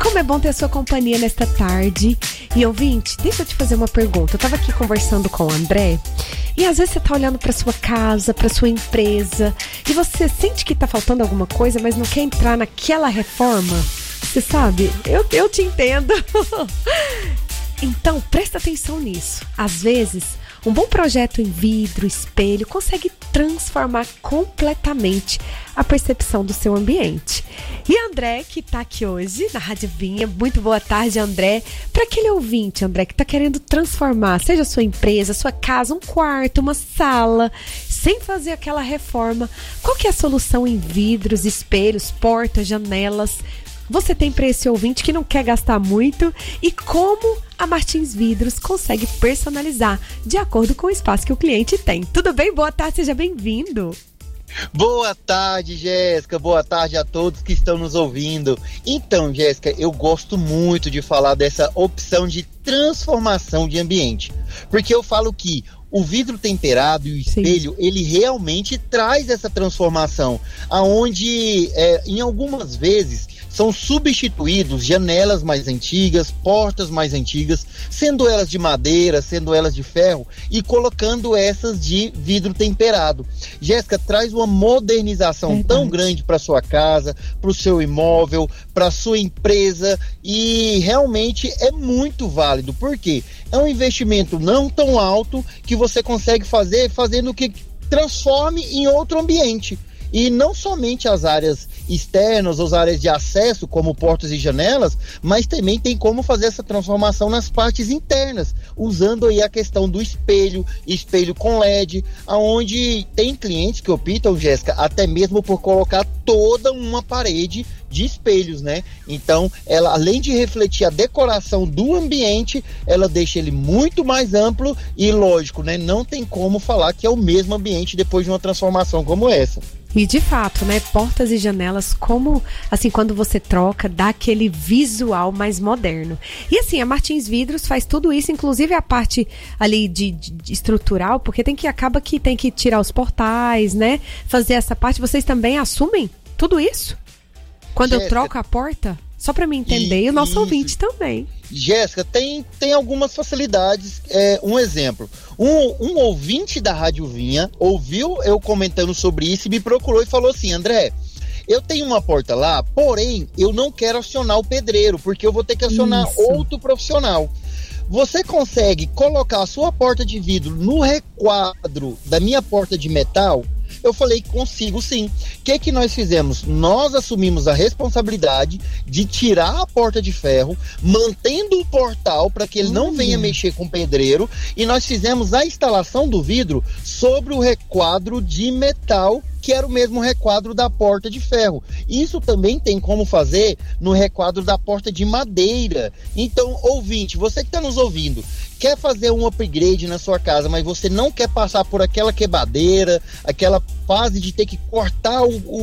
Como é bom ter a sua companhia nesta tarde. E ouvinte, deixa eu te fazer uma pergunta. Eu tava aqui conversando com o André e às vezes você tá olhando pra sua casa, pra sua empresa e você sente que tá faltando alguma coisa, mas não quer entrar naquela reforma. Você sabe? Eu te entendo. Então, presta atenção nisso. Às vezes, um bom projeto em vidro, espelho, consegue transformar completamente a percepção do seu ambiente. E André, que está aqui hoje na Rádio Vinha, muito boa tarde, André. Para aquele ouvinte, André, que está querendo transformar, seja a sua empresa, sua casa, um quarto, uma sala, sem fazer aquela reforma, qual que é a solução em vidros, espelhos, portas, janelas? Você tem para esse ouvinte que não quer gastar muito e como a Martins Vidros consegue personalizar de acordo com o espaço que o cliente tem. Tudo bem? Boa tarde, seja bem-vindo. Boa tarde, Jéssica. Boa tarde a todos que estão nos ouvindo. Então, Jéssica, eu gosto muito de falar dessa opção de transformação de ambiente, porque eu falo que o vidro temperado e o espelho, ele realmente traz essa transformação, aonde em algumas vezes são substituídos janelas mais antigas, portas mais antigas, sendo elas de madeira, sendo elas de ferro, e colocando essas de vidro temperado. Jéssica, traz uma modernização tão grande para sua casa, para o seu imóvel, para a sua empresa, e realmente é muito válido. Por quê? É um investimento não tão alto que você consegue fazer, fazendo que transforme em outro ambiente. E não somente as áreas externas, as áreas de acesso, como portas e janelas, mas também tem como fazer essa transformação nas partes internas, usando aí a questão do espelho com LED, aonde tem clientes que optam, Jéssica, até mesmo por colocar toda uma parede de espelhos, né? Então, ela, além de refletir a decoração do ambiente, ela deixa ele muito mais amplo e, lógico, né? Não tem como falar que é o mesmo ambiente depois de uma transformação como essa. E de fato, né, portas e janelas, como, assim, quando você troca, dá aquele visual mais moderno. E assim, a Martins Vidros faz tudo isso, inclusive a parte ali de estrutural, porque acaba que tem que tirar os portais, né, fazer essa parte. Vocês também assumem tudo isso? Quando eu troco a porta? Só para me entender, e o nosso ouvinte também. Jéssica, tem algumas facilidades. Um exemplo, um ouvinte da Rádio Vinha ouviu eu comentando sobre isso e me procurou e falou assim: André, eu tenho uma porta lá, porém eu não quero acionar o pedreiro, porque eu vou ter que acionar outro profissional. Você consegue colocar a sua porta de vidro no requadro da minha porta de metal? Eu falei que consigo sim. O que nós fizemos? Nós assumimos a responsabilidade de tirar a porta de ferro, mantendo o portal para que ele não venha mexer com o pedreiro, e nós fizemos a instalação do vidro sobre o requadro de metal, que era o mesmo requadro da porta de ferro. Isso também tem como fazer no requadro da porta de madeira. Então, ouvinte, você que está nos ouvindo, quer fazer um upgrade na sua casa, mas você não quer passar por aquela quebradeira, aquela fase de ter que cortar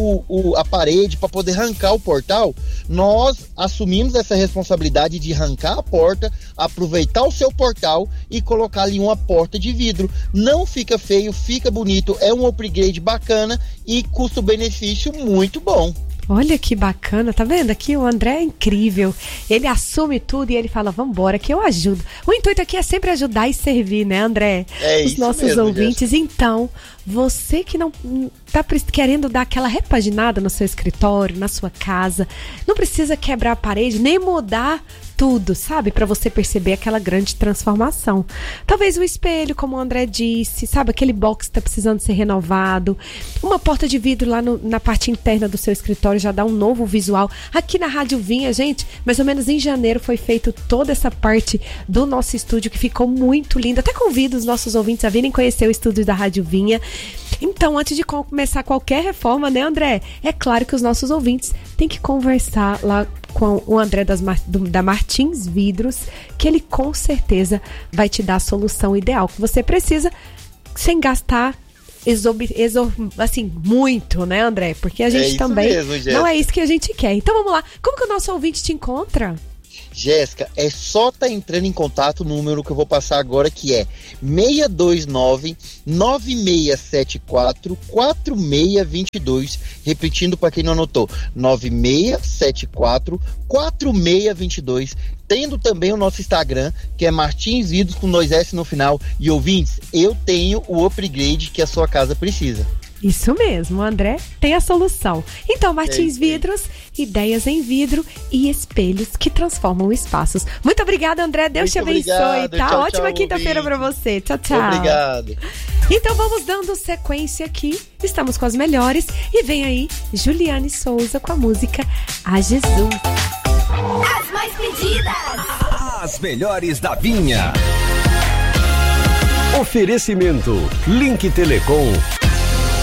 a parede para poder arrancar o portal, nós assumimos essa responsabilidade de arrancar a porta, aproveitar o seu portal e colocar ali uma porta de vidro. Não fica feio, fica bonito, é um upgrade bacana e custo-benefício muito bom. Olha que bacana, tá vendo? Aqui o André é incrível. Ele assume tudo e ele fala, vambora, que eu ajudo. O intuito aqui é sempre ajudar e servir, né, André? Os nossos mesmo, ouvintes. Jéssica. Então, você que não tá querendo dar aquela repaginada no seu escritório, na sua casa, não precisa quebrar a parede, nem mudar tudo, sabe? Para você perceber aquela grande transformação. Talvez o espelho, como o André disse, sabe? Aquele box tá precisando ser renovado. Uma porta de vidro lá na parte interna do seu escritório já dá um novo visual. Aqui na Rádio Vinha, gente, mais ou menos em janeiro foi feito toda essa parte do nosso estúdio que ficou muito linda. Até convido os nossos ouvintes a virem conhecer o estúdio da Rádio Vinha. Então, antes de começar qualquer reforma, né, André? É claro que os nossos ouvintes têm que conversar lá com o André da Martins Vidros, que ele com certeza vai te dar a solução ideal que você precisa, sem gastar assim, muito, né, André? Porque a gente também mesmo, não é isso que a gente quer. Então vamos lá, como que o nosso ouvinte te encontra? Jéssica, é só tá entrando em contato o número que eu vou passar agora, que é 629-9674-4622. Repetindo para quem não anotou, 9674-4622. Tendo também o nosso Instagram, que é Martins Vidros com 2S no final. E ouvintes, eu tenho o upgrade que a sua casa precisa. Isso mesmo, o André tem a solução. Então, Martins Vidros, ideias em vidro e espelhos que transformam espaços. Muito obrigada, André. Deus te abençoe, tá? Tchau, ótima tchau, quinta-feira para você. Tchau, tchau. Obrigado. Então vamos dando sequência aqui. Estamos com as melhores. E vem aí, Juliane Souza com a música A Jesus. As mais pedidas. As melhores da Vinha. Oferecimento Link Telecom,